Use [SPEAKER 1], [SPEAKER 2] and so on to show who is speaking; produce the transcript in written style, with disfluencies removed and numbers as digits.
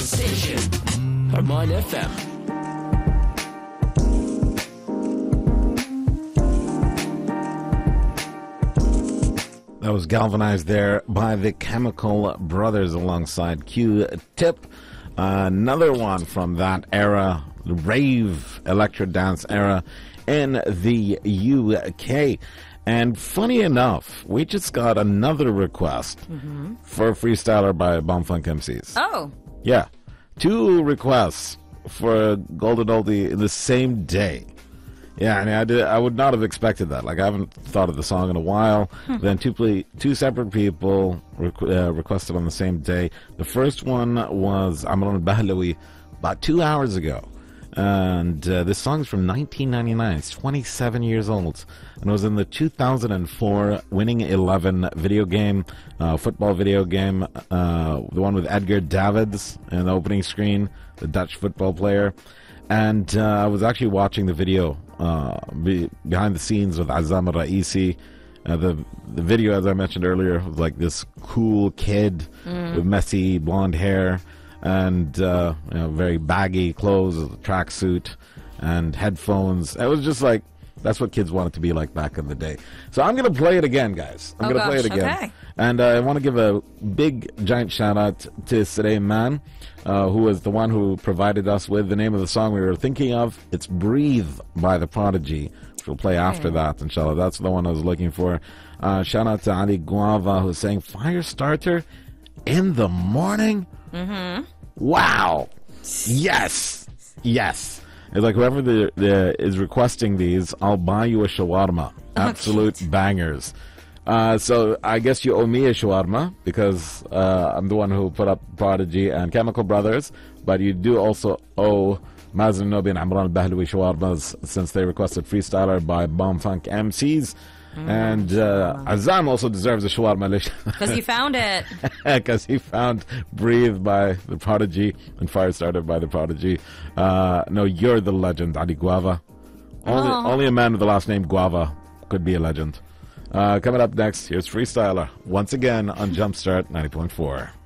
[SPEAKER 1] station, Hermon FM.
[SPEAKER 2] That was galvanized there by the Chemical Brothers alongside Q-Tip. Another one from that era, the rave electro dance era in the UK. And funny enough, we just got another request for a freestyler by Bomb Funk MCs.
[SPEAKER 3] Oh.
[SPEAKER 2] Yeah. 2 requests for Golden Oldie in the same day. Yeah, I mean, I would not have expected that. Like, I haven't thought of the song in a while. Then two separate people requested on the same day. The first one was Amran Bahlawi about 2 hours ago. And this song is from 1999. It's 27 years old. And it was in the 2004 Winning 11 video game, football video game. The one with Edgar Davids in the opening screen, the Dutch football player. And I was actually watching the video behind the scenes with Azam Raisi. The video, as I mentioned earlier, was like this cool kid with messy blonde hair and very baggy clothes, a tracksuit and headphones. It was just like, that's what kids wanted to be like back in the day. So I'm going to play it again, guys. I'm going to play it again.
[SPEAKER 3] Okay.
[SPEAKER 2] And I want to give a big, giant shout out to Siray Man, who was the one who provided us with the name of the song we were thinking of. It's Breathe by The Prodigy, which we'll play after that, inshallah. That's the one I was looking for. Shout out to Ali Guava, who's saying, Fire Starter in the morning? Wow. Yes. Yes. It's like whoever is requesting these, I'll buy you a shawarma. Absolute bangers. So I guess you owe me a shawarma because I'm the one who put up Prodigy and Chemical Brothers, but you do also owe Mazen Nobi and Amran Bahlawi shawarmas since they requested Freestyler by Bomb Funk MCs. And Azam also deserves a shawarma
[SPEAKER 3] because he found it.
[SPEAKER 2] Because he found Breathe by The Prodigy and Firestarter by The Prodigy. No, you're the legend, Ali Guava. Only a man with the last name Guava could be a legend. Coming up next, here's Freestyler once again on Jumpstart 90.4.